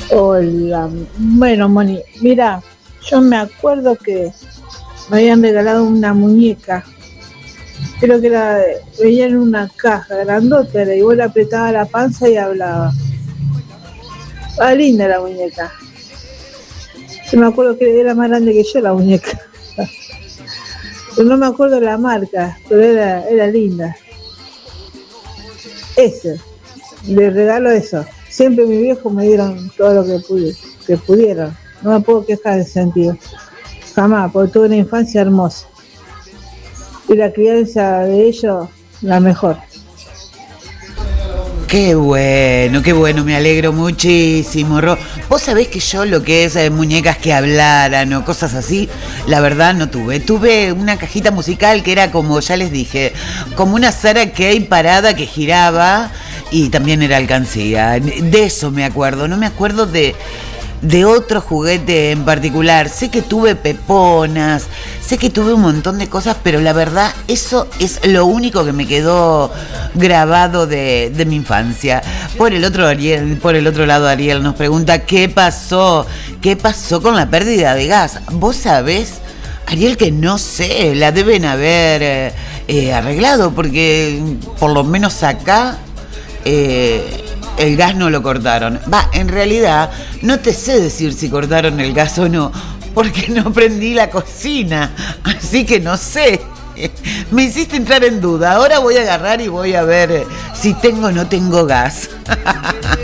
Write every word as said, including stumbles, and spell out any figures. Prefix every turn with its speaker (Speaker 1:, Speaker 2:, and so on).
Speaker 1: Hola, bueno, Moni, mira, yo me acuerdo que me habían regalado una muñeca, creo que era, venía en una caja grandota, era, y vos le apretabas la panza y hablaba. Ah, linda la muñeca. Yo me acuerdo que era más grande que yo la muñeca. Pero no me acuerdo la marca, pero era, era linda. Ese, le regalo eso. Siempre mis viejos me dieron todo lo que, pude, que pudieron. No me puedo quejar de ese sentido. Jamás, porque tuve una infancia hermosa. Y la crianza de ellos, la mejor.
Speaker 2: Qué bueno, qué bueno, me alegro muchísimo, Ro. Vos sabés que yo lo que es eh, muñecas que hablaran o cosas así, la verdad no tuve. Tuve una cajita musical que era como, ya les dije, como una Sarah Kay parada que giraba y también era alcancía. De eso me acuerdo, no me acuerdo de de otro juguete en particular. Sé que tuve peponas, sé que tuve un montón de cosas, pero la verdad eso es lo único que me quedó grabado de, de mi infancia. Por el otro Ariel, por el otro lado Ariel nos pregunta qué pasó, qué pasó con la pérdida de gas. ¿Vos sabés, Ariel, que no sé, la deben haber eh, eh, arreglado? Porque por lo menos acá eh, el gas no lo cortaron. Va, en realidad no te sé decir si cortaron el gas o no, porque no prendí la cocina, así que no sé. Me hiciste entrar en duda. Ahora voy a agarrar y voy a ver si tengo o no tengo gas.